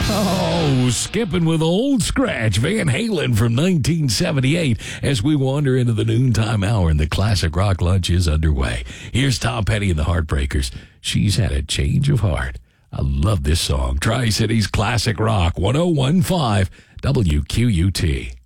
Oh, skipping with old scratch, Van Halen from 1978 as we wander into the noontime hour and the classic rock lunch is underway. Here's Tom Petty and the Heartbreakers. She's had a change of heart. I love this song. Tri-Cities Classic Rock 1015 WQUT.